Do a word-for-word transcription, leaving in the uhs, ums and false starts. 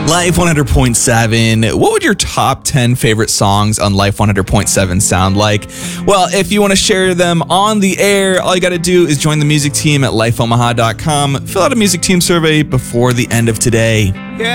Life one hundred point seven. What would your top ten favorite songs on Life one hundred point seven sound like? Well, if you want to share them on the air, all you got to do is join the music team at life omaha dot com. Fill out a music team survey before the end of today.